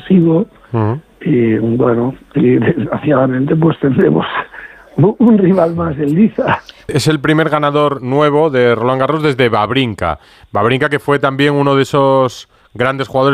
explosivo. Y bueno, y desgraciadamente pues tendremos un rival más en liza. Es el primer ganador nuevo de Roland Garros desde Wawrinka. Wawrinka, que fue también uno de esos grandes jugadores